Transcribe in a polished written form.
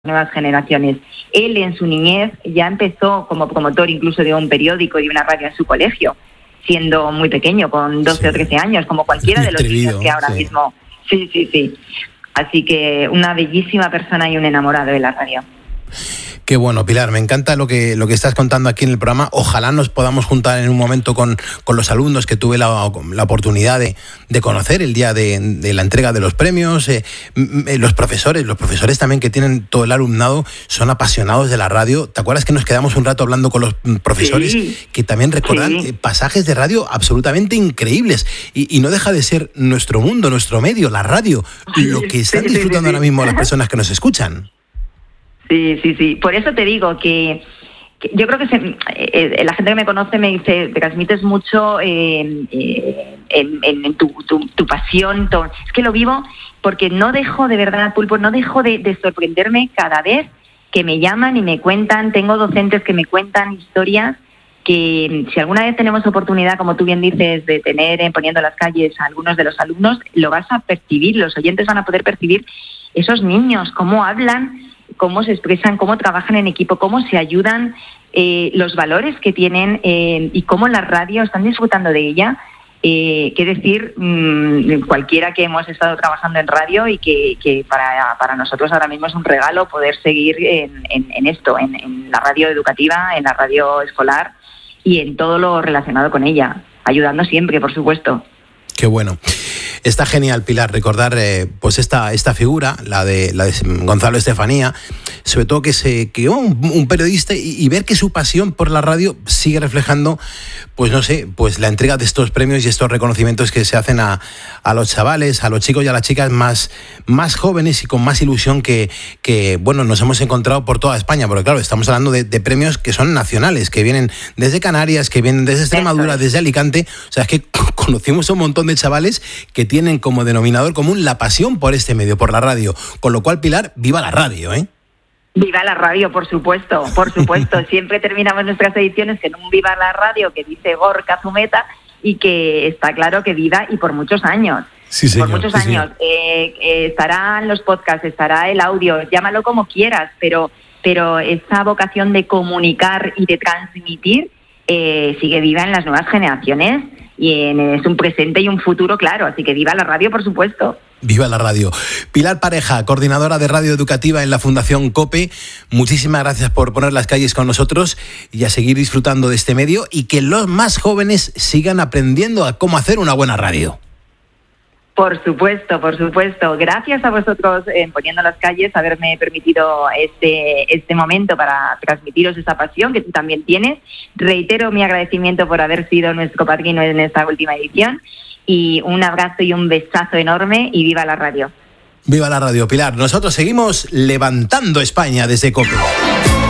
nuevas generaciones. Él en su niñez ya empezó como promotor incluso de un periódico y una radio en su colegio, siendo muy pequeño, con 12 o 13 años, como cualquiera de los niños que ahora mismo. Sí. Así que una bellísima persona y un enamorado de la radio. Qué bueno, Pilar, me encanta lo que estás contando aquí en el programa. Ojalá nos podamos juntar en un momento con los alumnos que tuve la oportunidad de conocer el día de la entrega de los premios. Los profesores también que tienen todo el alumnado son apasionados de la radio. ¿Te acuerdas que nos quedamos un rato hablando con los profesores que también recordan pasajes de radio absolutamente increíbles? Y no deja de ser nuestro mundo, nuestro medio, la radio, lo que están disfrutando ahora mismo las personas que nos escuchan. Sí. Por eso te digo que yo creo que la gente que me conoce me dice, te transmites mucho en tu pasión. Es que lo vivo porque no dejo, de verdad, Pulpo, no dejo de sorprenderme cada vez que me llaman y me cuentan. Tengo docentes que me cuentan historias que si alguna vez tenemos oportunidad, como tú bien dices, de tener Poniendo las Calles a algunos de los alumnos, lo vas a percibir, los oyentes van a poder percibir esos niños, cómo hablan, cómo se expresan, cómo trabajan en equipo, cómo se ayudan, los valores que tienen y cómo la radio están disfrutando de ella. Qué decir, cualquiera que hemos estado trabajando en radio y que para nosotros ahora mismo es un regalo poder seguir en esto, en la radio educativa, en la radio escolar y en todo lo relacionado con ella, ayudando siempre, por supuesto. Qué bueno. Está genial, Pilar, recordar pues esta figura, la de Gonzalo Estefanía, sobre todo que un periodista y ver que su pasión por la radio sigue reflejando, pues no sé, pues la entrega de estos premios y estos reconocimientos que se hacen a los chavales, a los chicos y a las chicas más jóvenes y con más ilusión que bueno, nos hemos encontrado por toda España, porque claro, estamos hablando de premios que son nacionales, que vienen desde Canarias, que vienen desde Extremadura, desde Alicante. O sea, es que conocimos a un montón de chavales que tienen como denominador común la pasión por este medio, por la radio. Con lo cual, Pilar, viva la radio, ¿eh? Viva la radio, por supuesto. Siempre terminamos nuestras ediciones con un viva la radio que dice Gorka Zumeta y que está claro que viva y por muchos años. Sí, señor, por muchos años. Estarán los podcasts, estará el audio, llámalo como quieras, pero esa vocación de comunicar y de transmitir sigue viva en las nuevas generaciones y es un presente y un futuro claro, así que viva la radio, por supuesto. Viva la radio. Pilar Pareja, coordinadora de radio educativa en la Fundación COPE, muchísimas gracias por poner las calles con nosotros y a seguir disfrutando de este medio y que los más jóvenes sigan aprendiendo a cómo hacer una buena radio. Por supuesto. Gracias a vosotros en Poniendo las Calles, haberme permitido este momento para transmitiros esa pasión que tú también tienes. Reitero mi agradecimiento por haber sido nuestro padrino en esta última edición y un abrazo y un besazo enorme y viva la radio. Viva la radio, Pilar. Nosotros seguimos levantando España desde COPE.